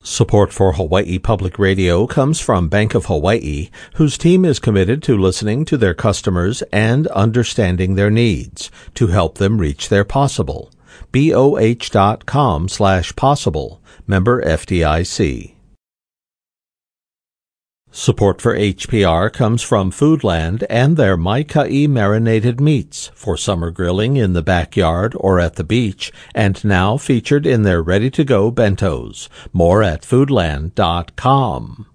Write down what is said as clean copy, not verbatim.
Support for Hawaii Public Radio comes from Bank of Hawaii, whose team is committed to listening to their customers and understanding their needs to help them reach their possible. BOH.com/possible. Member FDIC. Support for HPR comes from Foodland and their Maikai marinated meats for summer grilling in the backyard or at the beach, and now featured in their ready-to-go bentos. More at foodland.com.